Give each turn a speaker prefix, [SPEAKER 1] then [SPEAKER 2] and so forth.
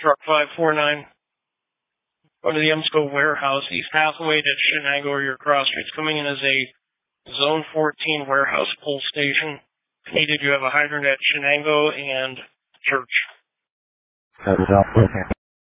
[SPEAKER 1] Truck 549. Go to the EMSCO warehouse, East Hathaway to Shenango or your cross streets. Coming in as a Zone 14 warehouse pull station. If needed, you have a hydrant at Shenango and Church.
[SPEAKER 2] That is out.